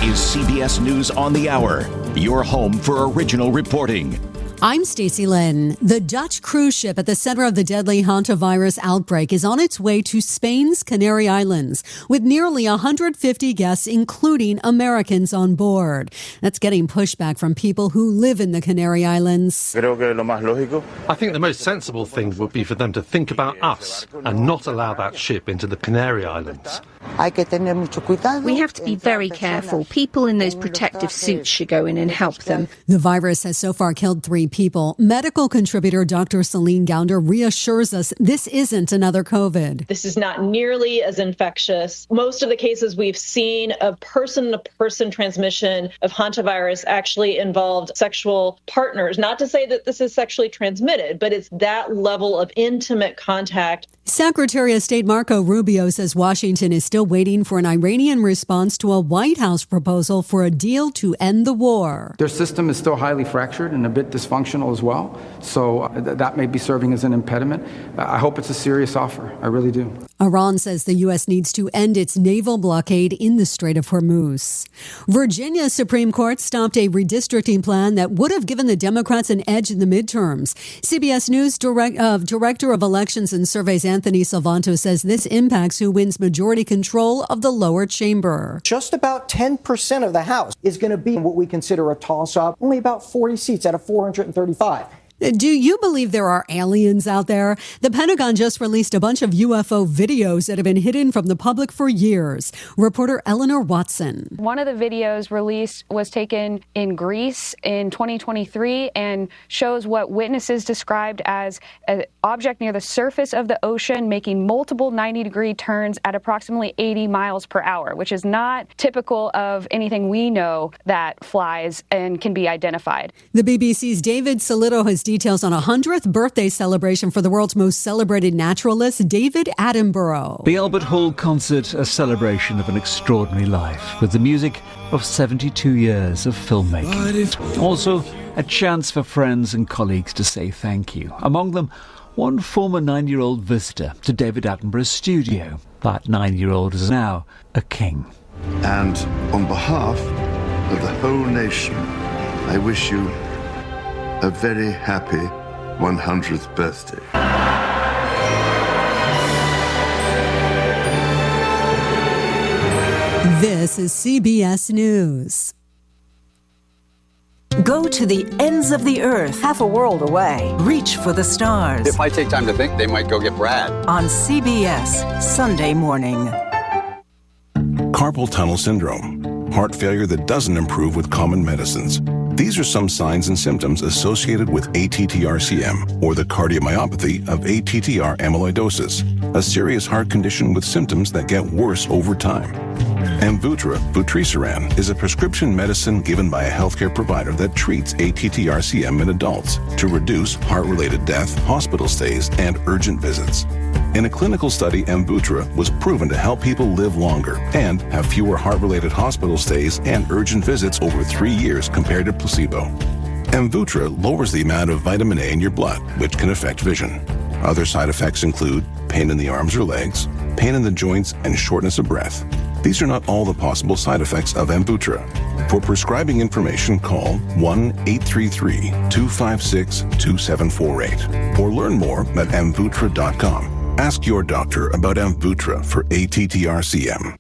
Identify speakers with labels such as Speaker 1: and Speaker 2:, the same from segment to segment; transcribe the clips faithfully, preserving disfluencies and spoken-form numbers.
Speaker 1: is C B S News on the Hour, your home for original reporting.
Speaker 2: I'm Stacey Lynn. The Dutch cruise ship at the center of the deadly hantavirus outbreak is on its way to Spain's Canary Islands, with nearly one hundred fifty guests, including Americans, on board. That's getting pushback from people who live in the Canary Islands.
Speaker 3: I
Speaker 4: think the most sensible thing would be for them to think about us and not allow that ship into the Canary Islands.
Speaker 5: We have to be very careful. People in those protective suits should go in and help them.
Speaker 2: The virus has so far killed three people. Medical contributor Doctor Celine Gounder reassures us this isn't another COVID.
Speaker 6: This is not nearly as infectious. Most of the cases we've seen of person-to-person transmission of hantavirus actually involved sexual partners. Not to say that this is sexually transmitted, but it's that level of intimate contact.
Speaker 2: Secretary of State Marco Rubio says Washington is still waiting for an Iranian response to a White House proposal for a deal to end the war.
Speaker 7: Their system is still highly fractured and a bit dysfunctional as well, so th- that may be serving as an impediment. I hope it's a serious offer. I really do.
Speaker 2: Iran says the U S needs to end its naval blockade in the Strait of Hormuz. Virginia's Supreme Court stopped a redistricting plan that would have given the Democrats an edge in the midterms. C B S News direct, uh, Director of Elections and Surveys Anthony Salvanto says this impacts who wins majority control of the lower chamber.
Speaker 8: Just about ten percent of the House is going to be what we consider a toss-up, only about forty seats out of four hundred thirty-five.
Speaker 2: Do you believe there are aliens out there? The Pentagon just released a bunch of U F O videos that have been hidden from the public for years. Reporter Eleanor Watson.
Speaker 9: One of the videos released was taken in Greece in twenty twenty-three and shows what witnesses described as an object near the surface of the ocean making multiple ninety degree turns at approximately eighty miles per hour, which is not typical of anything we know that flies and can be identified.
Speaker 2: The B B C's David Solito has details on a hundredth birthday celebration for the world's most celebrated naturalist, David Attenborough.
Speaker 10: The Albert Hall concert, a celebration of an extraordinary life, with the music of seventy-two years of filmmaking. Also, a chance for friends and colleagues to say thank you. Among them, one former nine-year-old visitor to David Attenborough's studio. That nine-year-old is now a king.
Speaker 11: And on behalf of the whole nation, I wish you a very happy one hundredth birthday.
Speaker 2: This is C B S News.
Speaker 12: Go to the ends of the earth, half a world away. Reach for the stars.
Speaker 13: If I take time to think, they might go get Brad.
Speaker 12: On C B S, Sunday morning.
Speaker 14: Carpal tunnel syndrome, heart failure that doesn't improve with common medicines. These are some signs and symptoms associated with A T T R C M, or the cardiomyopathy of A T T R amyloidosis, a serious heart condition with symptoms that get worse over time. Amvuttra, vutrisiran, is a prescription medicine given by a healthcare provider that treats A T T R C M in adults to reduce heart-related death, hospital stays, and urgent visits. In a clinical study, Amvuttra was proven to help people live longer and have fewer heart-related hospital stays and urgent visits over three years compared to placebo. Amvuttra lowers the amount of vitamin A in your blood, which can affect vision. Other side effects include pain in the arms or legs, pain in the joints, and shortness of breath. These are not all the possible side effects of Amvuttra. For prescribing information, call one eight three three, two five six, two seven four eight or learn more at amvuttra dot com. Ask your doctor about Amvuttra for A T T R C M.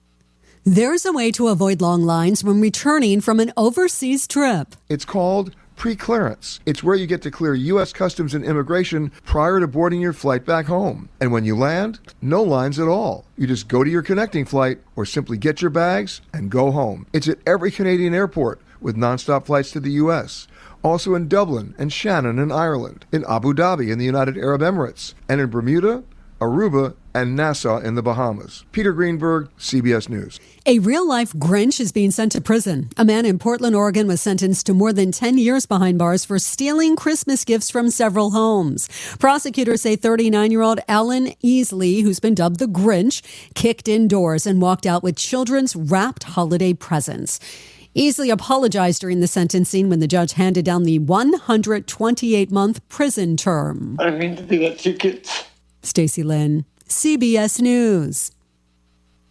Speaker 2: There's a way to avoid long lines when returning from an overseas trip.
Speaker 15: It's called pre-clearance. It's where you get to clear U S Customs and Immigration prior to boarding your flight back home. And when you land, no lines at all. You just go to your connecting flight or simply get your bags and go home. It's at every Canadian airport with nonstop flights to the U S Also in Dublin and Shannon in Ireland, in Abu Dhabi in the United Arab Emirates, and in Bermuda, Aruba, and Nassau in the Bahamas. Peter Greenberg, C B S News.
Speaker 2: A real-life Grinch is being sent to prison. A man in Portland, Oregon was sentenced to more than ten years behind bars for stealing Christmas gifts from several homes. Prosecutors say thirty-nine-year-old Alan Easley, who's been dubbed the Grinch, kicked indoors and walked out with children's wrapped holiday presents. Easley apologized during the sentencing when the judge handed down the one hundred twenty-eight month prison term.
Speaker 16: I didn't mean to do that to you kids.
Speaker 2: Stacey Lynn, C B S News.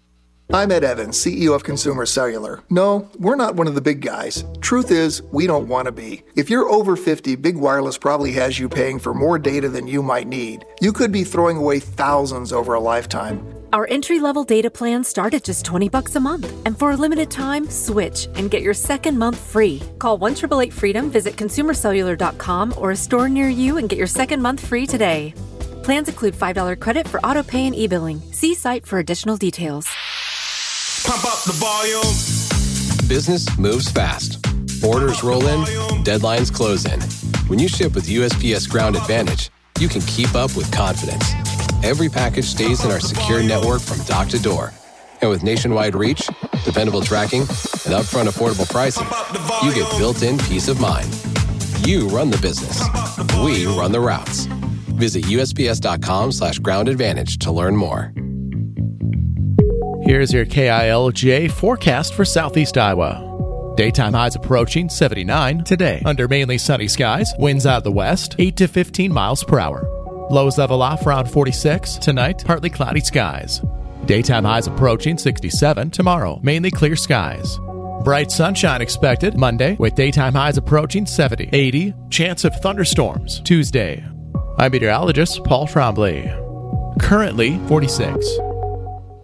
Speaker 3: I'm Ed Evans, C E O of Consumer Cellular. No, we're not one of the big guys. Truth is, we don't want to be. If you're over fifty, Big Wireless probably has you paying for more data than you might need. You could be throwing away thousands over a lifetime.
Speaker 16: Our entry-level data plans start at just twenty bucks a month. And for a limited time, switch and get your second month free. Call one eight eight eight freedom, visit consumer cellular dot com or a store near you and get your second month free today. Plans include five dollars credit for auto pay and e-billing. See site for additional details.
Speaker 17: Pump up the volume. Business moves fast. Orders roll in, deadlines close in. When you ship with U S P S Ground Advantage, you can keep up with confidence. Every package stays in our secure network from dock to door. And with nationwide reach, dependable tracking, and upfront affordable pricing, you get built-in peace of mind. You run the business. We run the routes. Visit U S P S dot com slash ground advantage to learn more.
Speaker 18: Here's your K I L J forecast for Southeast Iowa. Daytime highs approaching seventy-nine today. Under mainly sunny skies, winds out of the west, eight to fifteen miles per hour. Lows level off around forty-six. Tonight, partly cloudy skies. Daytime highs approaching sixty-seven tomorrow. Mainly clear skies. Bright sunshine expected Monday, with daytime highs approaching seventy. eighty. Chance of thunderstorms Tuesday. I'm meteorologist Paul Trombley. Currently forty-six.